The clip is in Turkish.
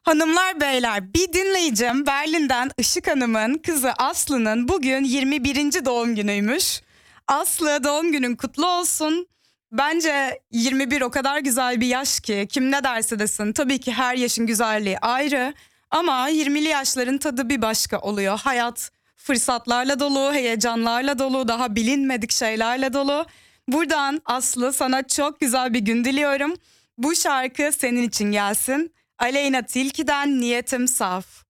Hanımlar beyler, bir dinleyicim Berlin'den Işık Hanım'ın kızı Aslı'nın bugün 21. doğum günüymüş. Aslı, doğum günün kutlu olsun. Bence 21 o kadar güzel bir yaş ki kim ne derse desin, tabii ki her yaşın güzelliği ayrı. Ama 20'li yaşların tadı bir başka oluyor. Hayat fırsatlarla dolu, heyecanlarla dolu, daha bilinmedik şeylerle dolu. Buradan Aslı, sana çok güzel bir gün diliyorum. Bu şarkı senin için gelsin. Aleyna Tilki'den Niyetim Saf.